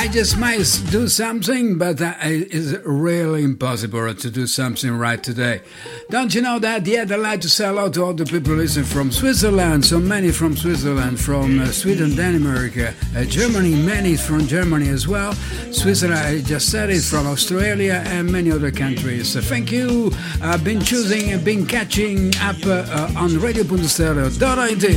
I just might do something, but it's really impossible to do something right today. Don't you know that? Yet I'd like to say hello to all the people listening from Switzerland, so many from Switzerland, from Sweden, Denmark, Germany, many from Germany as well. Switzerland, I just said it, from Australia and many other countries. Thank you. I've been choosing and been catching up on Radio.stereo.it.